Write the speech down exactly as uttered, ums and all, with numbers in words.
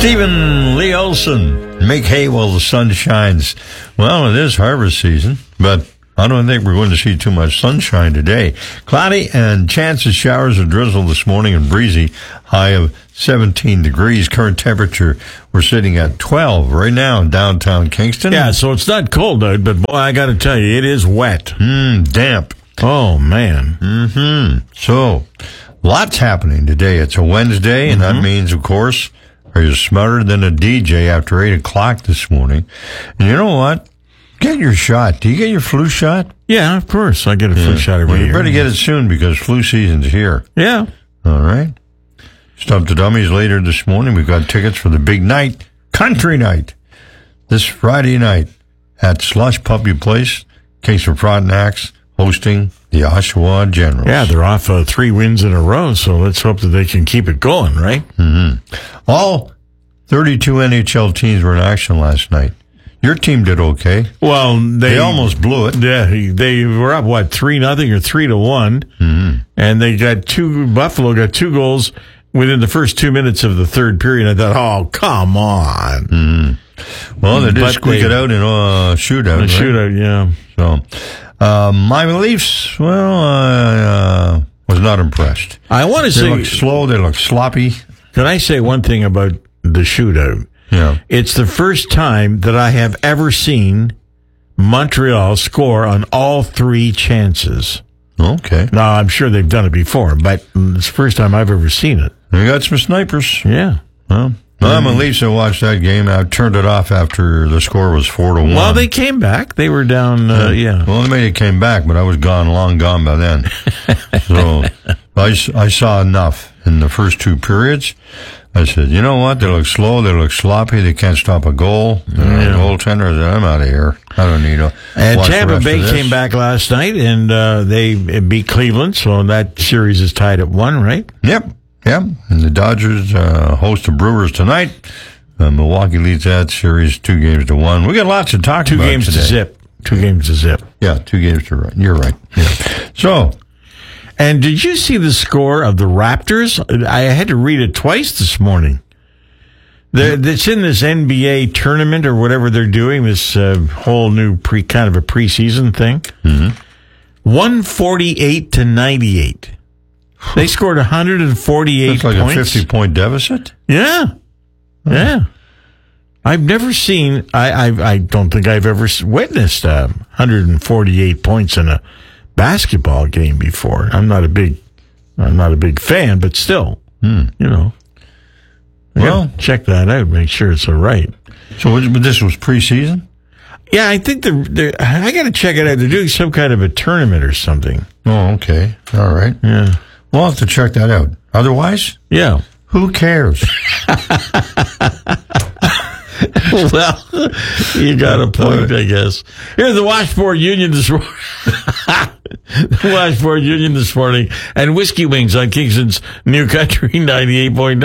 Stephen Lee Olson, make hay while the sun shines. Well, it is harvest season, but I don't think we're going to see too much sunshine today. Cloudy and chance of showers or drizzle this morning and breezy, high of seventeen degrees. Current temperature, we're sitting at twelve right now in downtown Kingston. Yeah, so it's not cold out, but boy, I got to tell you, it is wet. Mm, damp. Oh, man. Mm-hmm. So, lots happening today. It's a Wednesday, and mm-hmm. that means, of course, are you smarter than a D J after eight o'clock this morning? And you know what? Get your shot. Do you get your flu shot? Yeah, of course. I get a yeah. flu shot every well, you year. better get it soon because flu season's here. Yeah. All right. Stump the Dummies later this morning. We've got tickets for the big night, country night, this Friday night at Slush Puppy Place. Kingston Frontenacs hosting the Oshawa Generals. Yeah, they're off uh, three wins in a row, so let's hope that they can keep it going, right? Mm-hmm. All thirty-two N H L teams were in action last night. Your team did okay. Well, they, they almost blew it. Yeah, they were up, what, three nothing or three to one, mm-hmm. and they got two, Buffalo got two goals within the first two minutes of the third period. I thought, oh, come on. Mm-hmm. Well, they did but squeak they, it out in a shootout. A right? shootout, yeah. So, uh, my Leafs, well, I uh, was not impressed. I want to say... They look slow, they look sloppy. Can I say one thing about the shootout? Yeah. It's the first time that I have ever seen Montreal score on all three chances. Okay. Now, I'm sure they've done it before, but it's the first time I've ever seen it. They got some snipers. Yeah. Well, I'm a Leafs. I watched that game. I turned it off after the score was four to one. Well, they came back. They were down, uh, yeah. Well, they made it came back, but I was gone, long gone by then. So I, I saw enough in the first two periods. I said, you know what? They look slow. They look sloppy. They can't stop a goal. Yeah. The goaltender said, I'm out of here. I don't need to. And Tampa Bay came back last night, and uh, they beat Cleveland, so that series is tied at one, right? Yep. Yep. And the Dodgers uh, host the Brewers tonight. Uh, Milwaukee leads that series two games to one. We got lots to talk two about games today. to zip. Two games to zip. Yeah, two games to run. You're right. Yeah. So... And did you see the score of the Raptors? I had to read it twice this morning. It's in this N B A tournament or whatever they're doing, this uh, whole new pre kind of a preseason thing. Mm-hmm. one forty-eight to ninety-eight. They scored one hundred forty-eight That's like points. a fifty-point deficit? Yeah. Oh. Yeah. I've never seen, I, I, I don't think I've ever witnessed uh, one hundred forty-eight points in a basketball game before. I'm not a big, I'm not a big fan, but still, hmm. you know. Well, check that out. Make sure it's all right. So this was preseason? Yeah, I think they're, they're I got to check it out. They're doing some kind of a tournament or something. Oh, okay. All right. Yeah. We'll have to check that out. Otherwise? Yeah. Who cares? Well, you got a point, I guess. Here's the Washboard Union this morning. The Washboard Union this morning and Whiskey Wings on Kingston's New Country ninety-eight point nine.